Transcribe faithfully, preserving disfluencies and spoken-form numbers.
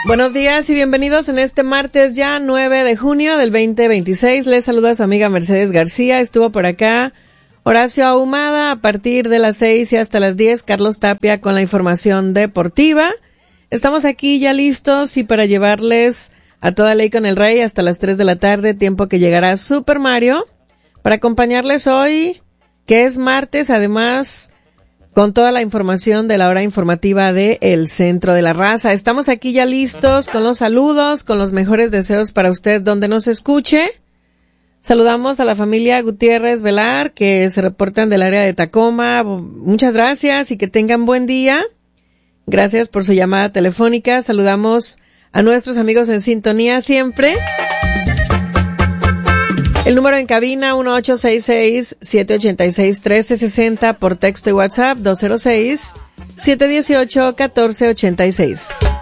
Buenos días y bienvenidos en este martes ya nueve de junio del veinte veintiséis. Les saluda su amiga Mercedes García. Estuvo por acá Horacio Ahumada a partir de las seis y hasta las diez. Carlos Tapia con la información deportiva. Estamos aquí ya listos y para llevarles a toda ley con el rey hasta las tres de la tarde, tiempo que llegará Super Mario, para acompañarles hoy, que es martes, además con toda la información de la hora informativa de El Centro de la Raza. Estamos aquí ya listos con los saludos, con los mejores deseos para usted donde nos escuche. Saludamos a la familia Gutiérrez Velar, que se reportan del área de Tacoma. Muchas gracias y que tengan buen día. Gracias por su llamada telefónica. Saludamos a nuestros amigos en sintonía siempre. El número en cabina uno ocho seis seis, siete ocho seis, uno tres seis cero por texto y WhatsApp dos cero seis, siete uno ocho, uno cuatro ocho seis.